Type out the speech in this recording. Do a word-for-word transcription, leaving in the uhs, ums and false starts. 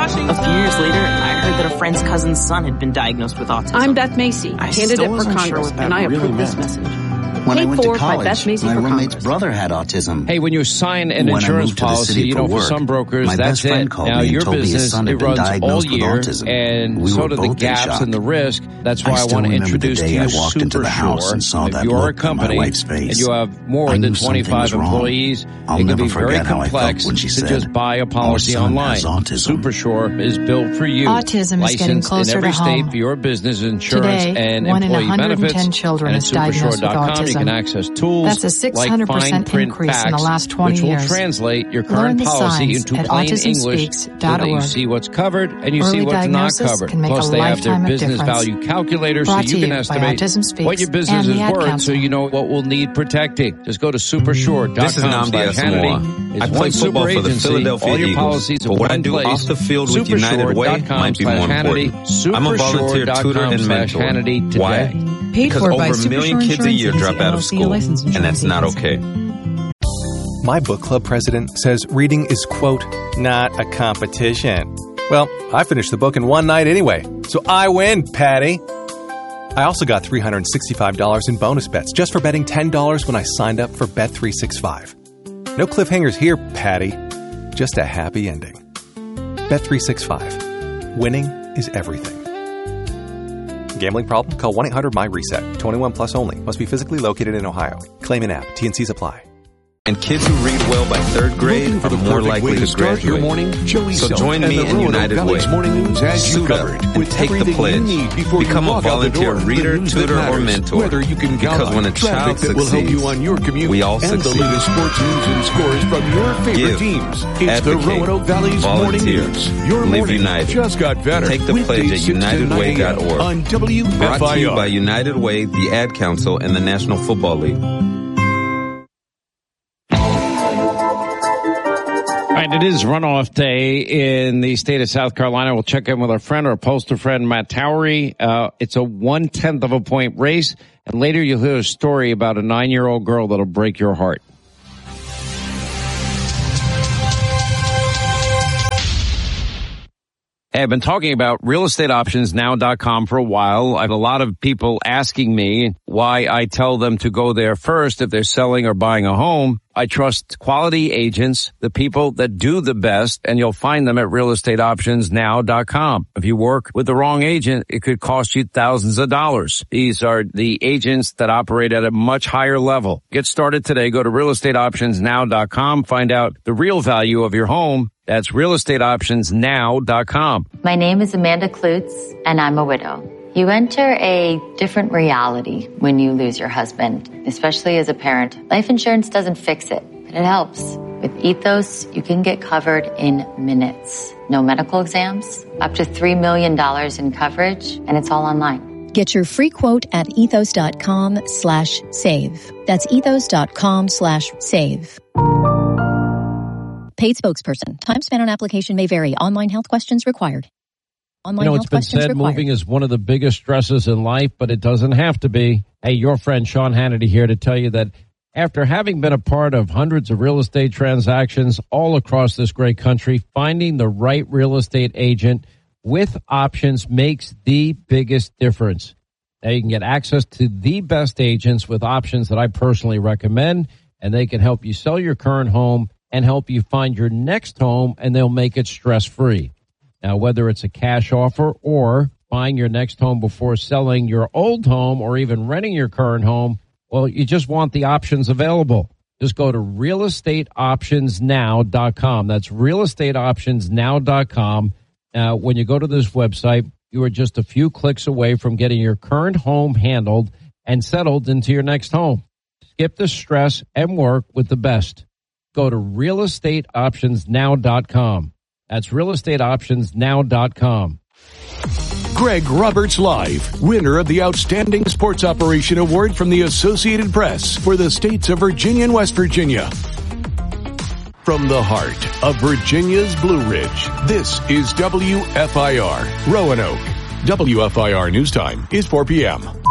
A few years later, I heard that a friend's cousin's son had been diagnosed with autism. I'm Beth Macy, I candidate still for wasn't Congress, sure what that and I really approve this meant. message. When I Paid went to for by Beth college, Macy my for roommate's Congress. brother had autism. Hey, when you sign an When I insurance moved to the policy, city you for know, for work, some brokers, my that's best friend it. called Now, me and your told me his business, son had it been runs all diagnosed with year, autism. and We so were do the both in gaps shock. and the risk. That's why I I, still want to remember the introduce to day you I walked into the house SuperSure. and saw If that you're a look on my company wife's face. and you have more I than knew something twenty-five was wrong. employees, I'll it can never be very forget how I felt complex when she to said, just buy a "Our policy son online. has autism." SuperSure is built for you. Autism is getting Licensed closer in every to state home. for your business insurance Today, and one in employee one hundred ten benefits. children And is at diagnosed with supershore dot com you autism. can access tools That's a six hundred percent like fine print increase in the facts, last twenty which will years. translate your Learn current the policy signs into at plain autism English speaks so dot that you org. see what's covered and you Early see what's not diagnosis covered. can make Plus, a they have their lifetime of business difference. value calculator so Brought you to can you by estimate Autism Speaks what your business and is the Ad worth so Council. you know what will need protecting. Just go to supershore dot com This is Nnamdi slash Hannity. Asamoah. It's I play one football super for the agency, Philadelphia all your Eagles, policies in but what I one do place. off the field with United Way supershore dot com might be slash more Hannity. important. I'm a volunteer tutor and slash mentor. Hannity today. Why? Paid Because for over by a million Supershore kids a year Insurance drop out of Agency, school, licensed and that's not insurance okay. My book club president says reading is, quote, not a competition. Well, I finished the book in one night anyway, so I win, Patty. I also got three hundred sixty-five dollars in bonus bets just for betting ten dollars when I signed up for Bet three sixty-five. No cliffhangers here, Patty. Just a happy ending. Bet three sixty-five. Winning is everything. Gambling problem? Call one eight hundred my reset. twenty-one plus only. Must be physically located in Ohio. Claim in app. T N Cs apply. And kids who read well by third grade are more likely to start your graduate. morning, Joey So Silk join and me the in Roanoke United Valley's Way. Morning News has you Suit up covered and with take the everything pledge. you need before Become you a walk out the volunteer door. reader, The news that tutor, or matters. mentor. Whether you can count Because on when a traffic child that will help you succeeds, on your commute we all and succeed. the latest sports news and scores from your favorite Give, teams. It's advocate, the Roanoke Valley's Morning volunteer, News. Your live morning united. just got better. Take the Weekdays pledge at six to united way dot nine a.m. org. on W F I R. Brought to you by United Way, the Ad Council, and the National Football League. All right, it is runoff day in the state of South Carolina. We'll check in with our friend, our pollster friend, Matt Towery. Uh, it's a one-tenth of a point race, and later you'll hear a story about a nine-year-old girl that'll break your heart. Hey, I've been talking about real estate options now dot com for a while. I have a lot of people asking me why I tell them to go there first if they're selling or buying a home. I trust quality agents, the people that do the best, and you'll find them at real estate options now dot com. If you work with the wrong agent, it could cost you thousands of dollars. These are the agents that operate at a much higher level. Get started today. Go to real estate options now dot com. Find out the real value of your home. That's real estate options now dot com. My name is Amanda Klutz, and I'm a widow. You enter a different reality when you lose your husband, especially as a parent. Life insurance doesn't fix it, but it helps. With Ethos, you can get covered in minutes. No medical exams, up to three million dollars in coverage, and it's all online. Get your free quote at ethos.com slash save. That's ethos.com slash save. Paid spokesperson. Time spent on application may vary. Online health questions required. Online you know, health it's been questions said required. moving is one of the biggest stresses in life, but it doesn't have to be. Hey, your friend Sean Hannity here to tell you that after having been a part of hundreds of real estate transactions all across this great country, finding the right real estate agent with options makes the biggest difference. Now you can get access to the best agents with options that I personally recommend, and they can help you sell your current home and help you find your next home, and they'll make it stress-free. Now, whether it's a cash offer or buying your next home before selling your old home or even renting your current home, well, you just want the options available. Just go to real estate options now dot com. That's real estate options now dot com. Now, when you go to this website, you are just a few clicks away from getting your current home handled and settled into your next home. Skip the stress and work with the best. Go to real estate options now dot com. That's real estate options now dot com. Greg Roberts Live, winner of the Outstanding Sports Operation Award from the Associated Press for the states of Virginia and West Virginia. From the heart of Virginia's Blue Ridge, this is W F I R, Roanoke. W F I R News Time is four p.m.